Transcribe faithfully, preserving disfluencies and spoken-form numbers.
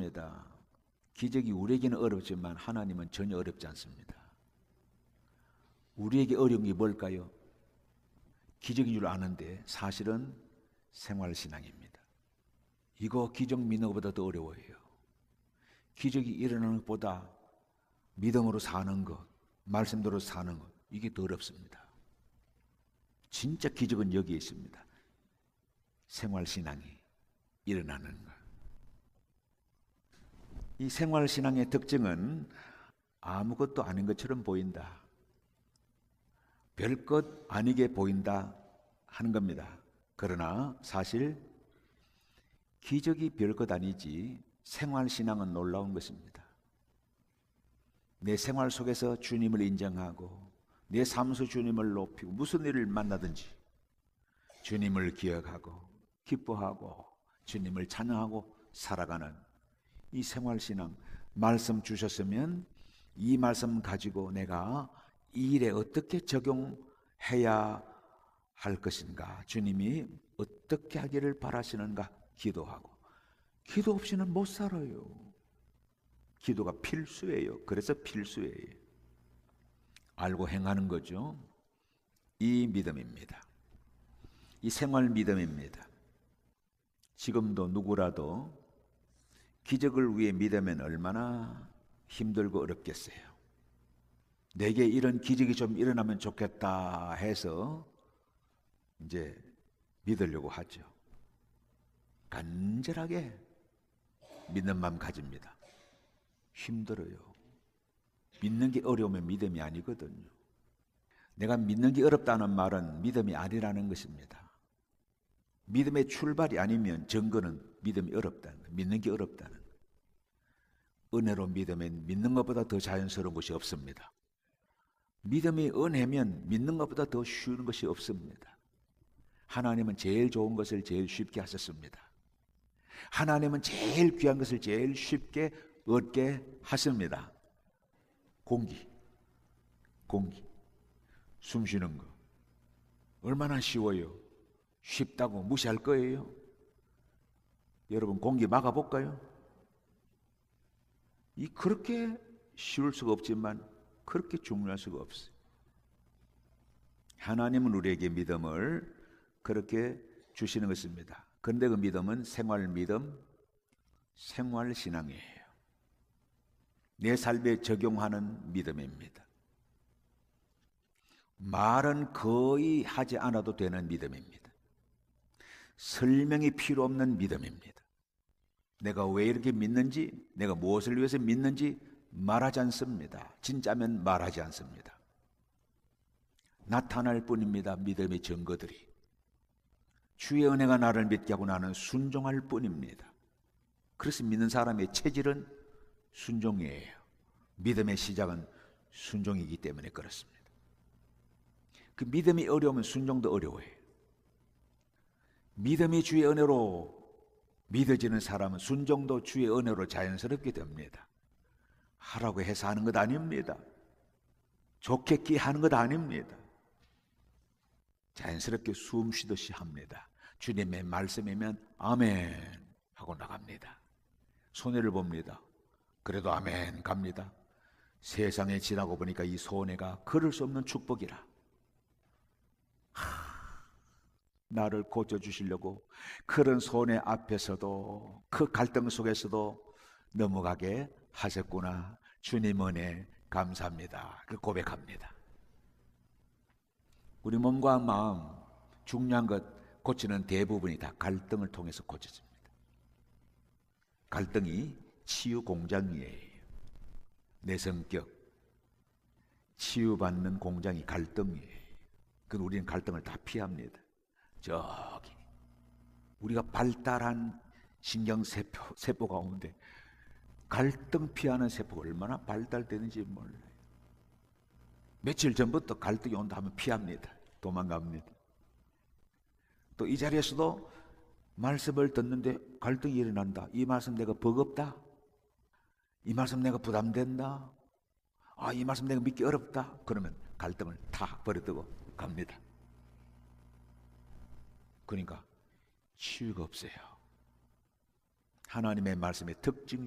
그렇습니다. 기적이 우리에게는 어렵지만 하나님은 전혀 어렵지 않습니다. 우리에게 어려운 게 뭘까요? 기적인 줄 아는데 사실은 생활신앙입니다. 이거 기적 믿는 것보다 더 어려워요. 기적이 일어나는 것보다 믿음으로 사는 것, 말씀대로 사는 것, 이게 더 어렵습니다. 진짜 기적은 여기에 있습니다. 생활신앙이 일어나는 것. 이 생활신앙의 특징은 아무것도 아닌 것처럼 보인다. 별것 아니게 보인다 하는 겁니다. 그러나 사실 기적이 별것 아니지 생활신앙은 놀라운 것입니다. 내 생활 속에서 주님을 인정하고 내 삶에서 주님을 높이고 무슨 일을 만나든지 주님을 기억하고 기뻐하고 주님을 찬양하고 살아가는 이 생활신앙, 말씀 주셨으면 이 말씀 가지고 내가 이 일에 어떻게 적용해야 할 것인가, 주님이 어떻게 하기를 바라시는가 기도하고, 기도 없이는 못 살아요. 기도가 필수예요. 그래서 필수예요. 알고 행하는 거죠. 이 믿음입니다. 이 생활 믿음입니다. 지금도 누구라도 기적을 위해 믿으면 얼마나 힘들고 어렵겠어요. 내게 이런 기적이 좀 일어나면 좋겠다 해서 이제 믿으려고 하죠. 간절하게 믿는 마음 가집니다. 힘들어요. 믿는 게 어려우면 믿음이 아니거든요. 내가 믿는 게 어렵다는 말은 믿음이 아니라는 것입니다. 믿음의 출발이 아니면 증거는 믿음이 어렵다는 거예요. 믿는 게 없다는 거예요. 은혜로 믿으면 믿는 것보다 더 자연스러운 것이 없습니다. 믿음이 은혜면 믿는 것보다 더 쉬운 것이 없습니다. 하나님은 제일 좋은 것을 제일 쉽게 하셨습니다. 하나님은 제일 귀한 것을 제일 쉽게 얻게 하십니다. 공기, 공기, 숨 쉬는 거 얼마나 쉬워요. 쉽다고 무시할 거예요? 여러분 공기 막아볼까요? 이 그렇게 쉬울 수가 없지만 그렇게 중요할 수가 없어요. 하나님은 우리에게 믿음을 그렇게 주시는 것입니다. 그런데 그 믿음은 생활 믿음, 생활 신앙이에요. 내 삶에 적용하는 믿음입니다. 말은 거의 하지 않아도 되는 믿음입니다. 설명이 필요 없는 믿음입니다. 내가 왜 이렇게 믿는지, 내가 무엇을 위해서 믿는지 말하지 않습니다. 진짜면 말하지 않습니다. 나타날 뿐입니다. 믿음의 증거들이. 주의 은혜가 나를 믿게 하고 나는 순종할 뿐입니다. 그래서 믿는 사람의 체질은 순종이에요. 믿음의 시작은 순종이기 때문에 그렇습니다. 그 믿음이 어려우면 순종도 어려워요. 믿음이 주의 은혜로 믿어지는 사람은 순종도 주의 은혜로 자연스럽게 됩니다. 하라고 해서 하는 것 아닙니다. 좋겠기 하는 것 아닙니다. 자연스럽게 숨 쉬듯이 합니다. 주님의 말씀이면 아멘 하고 나갑니다. 손해를 봅니다. 그래도 아멘 갑니다. 세상에 지나고 보니까 이 손해가 그럴 수 없는 축복이라. 하, 나를 고쳐주시려고 그런 손해 앞에서도 그 갈등 속에서도 넘어가게 하셨구나. 주님 은혜 감사합니다. 그 고백합니다. 우리 몸과 마음 중요한 것 고치는 대부분이 다 갈등을 통해서 고쳐집니다. 갈등이 치유 공장이에요. 내 성격 치유받는 공장이 갈등이에요. 그래서 우리는 갈등을 다 피합니다. 저기 우리가 발달한 신경세포 세포 가운데 갈등 피하는 세포가 얼마나 발달되는지 몰라요. 며칠 전부터 갈등이 온다 하면 피합니다. 도망갑니다. 또 이 자리에서도 말씀을 듣는데 갈등이 일어난다. 이 말씀 내가 버겁다. 이 말씀 내가 부담된다. 아, 이 말씀 내가 믿기 어렵다. 그러면 갈등을 다 버려두고 갑니다. 그러니까 치유가 없어요. 하나님의 말씀의 특징